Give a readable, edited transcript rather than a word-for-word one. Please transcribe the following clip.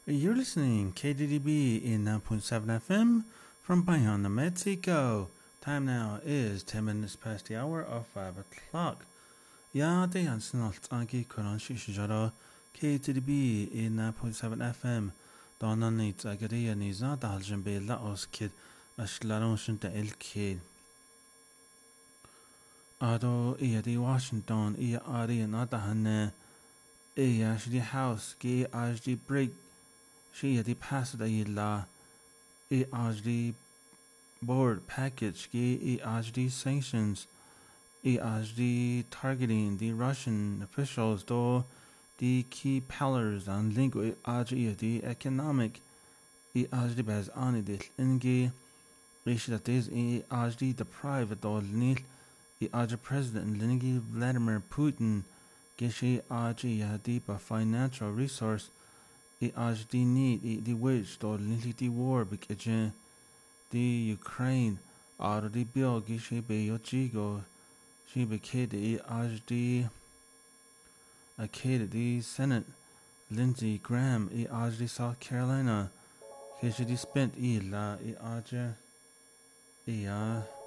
You're listening KDDB in 9.7 FM from Bayonne, Mexico. Time now is 10 minutes past the hour of 5 o'clock. Ja, det er Hansen alt angi kuran shishijara KTDB in 9.7 FM. Donna needs agaria niza daljan be la os kid ashlaron shunta el kid. Ado iya di Washington iya ari nata hanne iya shdi house ge ajdi break she di passed a la HD board package ge HD sanctions HD targeting the Russian officials do the key pillars and link HD economic HD baz anidil inge that is HD deprived do nil HD president lingi Vladimir Putin gishi HD financial resource HD need the wage do linli the war because the Ukraine already built gishi be yochigo she became HD a kid the Senate Lindsey Graham HD South Carolina she spent la HD